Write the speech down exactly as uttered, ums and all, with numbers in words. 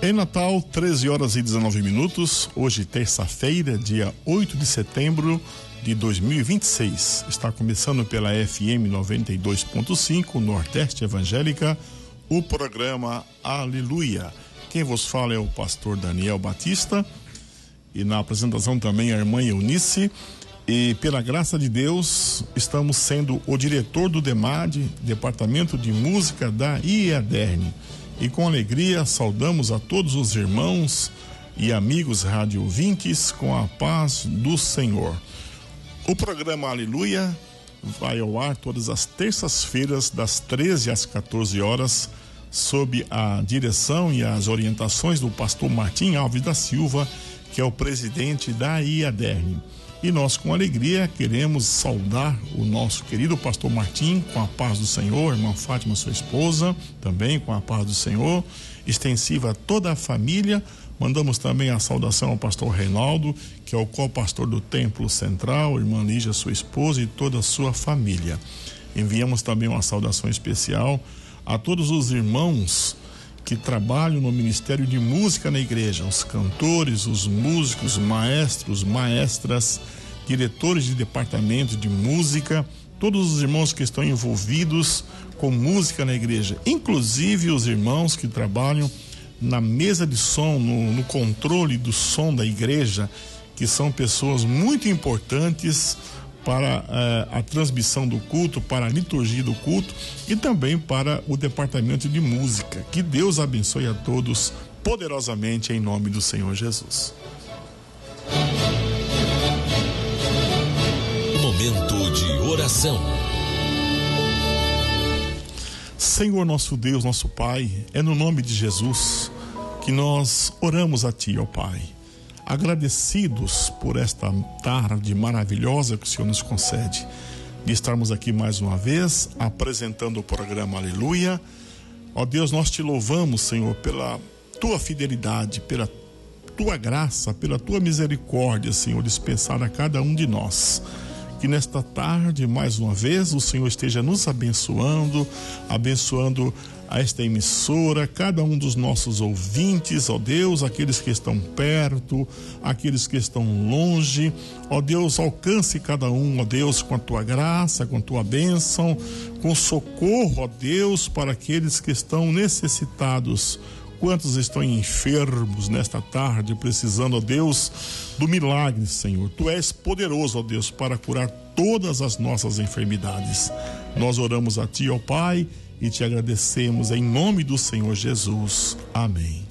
Em Natal, treze horas e dezenove minutos, hoje terça-feira, dia oito de setembro de dois mil e vinte e seis. Está começando pela F M noventa e dois ponto cinco, Nordeste Evangélica, o programa Aleluia. Quem vos fala é o pastor Daniel Batista e na apresentação também a irmã Eunice. E pela graça de Deus, estamos sendo o diretor do DEMAD, Departamento de Música da I E A D E R N. E com alegria saudamos a todos os irmãos e amigos rádio ouvintes com a paz do Senhor. O programa Aleluia vai ao ar todas as terças-feiras, das treze às quatorze horas, sob a direção e as orientações do pastor Martim Alves da Silva, que é o presidente da I E A D E R N. E nós, com alegria, queremos saudar o nosso querido pastor Martim com a paz do Senhor, irmã Fátima, sua esposa, também com a paz do Senhor, extensiva a toda a família. Mandamos também a saudação ao pastor Reinaldo, que é o co-pastor do Templo Central, irmã Lígia, sua esposa e toda a sua família. Enviamos também uma saudação especial a todos os irmãos que trabalham no Ministério de Música na igreja, os cantores, os músicos, maestros, maestras, diretores de departamento de música, todos os irmãos que estão envolvidos com música na igreja, inclusive os irmãos que trabalham na mesa de som, no, no controle do som da igreja, que são pessoas muito importantes para uh, a transmissão do culto, para a liturgia do culto e também para o departamento de música. Que Deus abençoe a todos poderosamente em nome do Senhor Jesus. Momento de oração. Senhor nosso Deus, nosso Pai, é no nome de Jesus que nós oramos a Ti, ó Pai. Agradecidos por esta tarde maravilhosa que o Senhor nos concede, de estarmos aqui mais uma vez, apresentando o programa Aleluia. Ó Deus, nós te louvamos, Senhor, pela tua fidelidade, pela tua graça, pela tua misericórdia, Senhor, dispensada a cada um de nós. Que nesta tarde, mais uma vez, o Senhor esteja nos abençoando, abençoando a esta emissora, cada um dos nossos ouvintes, ó Deus, aqueles que estão perto, aqueles que estão longe, ó Deus, alcance cada um, ó Deus, com a tua graça, com a tua bênção, com socorro, ó Deus, para aqueles que estão necessitados. Quantos estão enfermos nesta tarde, precisando, ó Deus, do milagre, Senhor. Tu és poderoso, ó Deus, para curar todas as nossas enfermidades. Nós oramos a Ti, ó Pai, e te agradecemos em nome do Senhor Jesus. Amém.